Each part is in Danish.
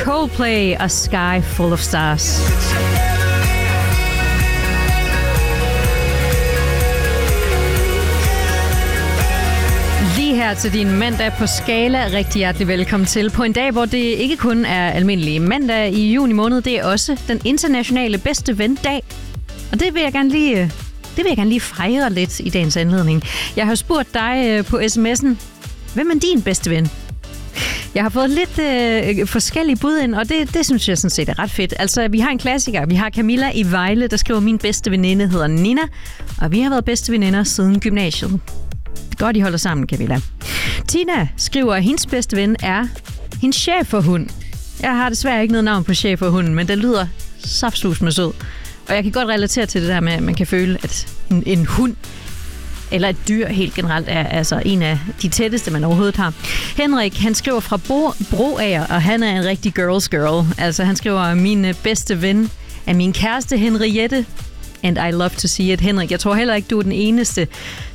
Coldplay og Sky Full of Stars. Lige her til din mandag på Skala. Rigtig hjertelig velkommen til. På en dag, hvor det ikke kun er almindelig mandag i juni måned, det er også den internationale bedste ven-dag. Og det vil jeg gerne lige fejre lidt i dagens anledning. Jeg har spurgt dig på sms'en, hvem er din bedste ven? Jeg har fået lidt forskellige bud ind, og det synes jeg sådan set er ret fedt. Altså, vi har en klassiker. Vi har Camilla i Vejle, der skriver, min bedste veninde hedder Nina, og vi har været bedste veninder siden gymnasiet. Godt, I holder sammen, Camilla. Tina skriver, at hendes bedste ven er hendes schæferhund. Jeg har desværre ikke noget navn på schæferhunden, men den lyder saftsus med sød. Og jeg kan godt relatere til det der med, at man kan føle, at en hund eller et dyr helt generelt er altså en af de tætteste, man overhovedet har. Henrik, han skriver fra Broager, og han er en rigtig girls girl. Altså, han skriver, at min bedste ven er min kæreste Henriette, and I love to see it. Henrik, jeg tror heller ikke, du er den eneste,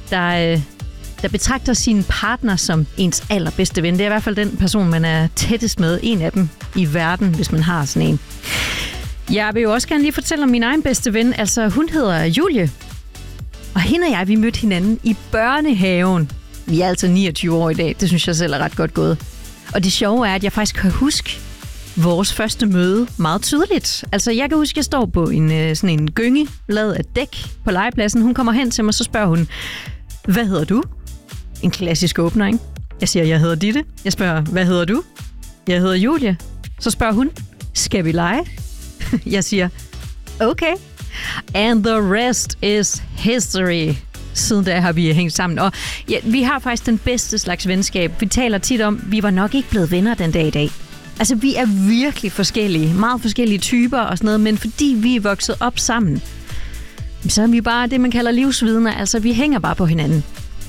der betragter sin partner som ens allerbedste ven. Det er i hvert fald den person, man er tættest med. En af dem i verden, hvis man har sådan en. Jeg vil jo også gerne lige fortælle om min egen bedste ven. Altså, hun hedder Julie. Og hende og jeg, vi mødte hinanden i børnehaven. Vi er altså 29 år i dag. Det synes jeg selv er ret godt gået. Og det sjove er, at jeg faktisk kan huske vores første møde meget tydeligt. Altså, jeg kan huske, at jeg står på sådan en gynge, lavet af dæk på legepladsen. Hun kommer hen til mig, så spørger hun, hvad hedder du? En klassisk åbner, ikke? Jeg siger, jeg hedder Ditte. Jeg spørger, hvad hedder du? Jeg hedder Julie. Så spørger hun, skal vi lege? Jeg siger, okay. And the rest is history. Siden da har vi hængt sammen. Og ja, vi har faktisk den bedste slags venskab. Vi taler tit om, vi var nok ikke blevet venner den dag i dag. Altså, vi er virkelig forskellige. Meget forskellige typer og sådan noget. Men fordi vi er vokset op sammen, så er vi bare det, man kalder livsvidner. Altså, vi hænger bare på hinanden.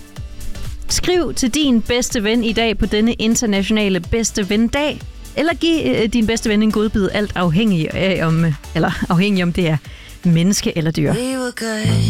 Skriv til din bedste ven i dag på denne internationale bedste ven-dag. Eller giv din bedste ven en godbid, alt afhængig om det er menneske eller dyr.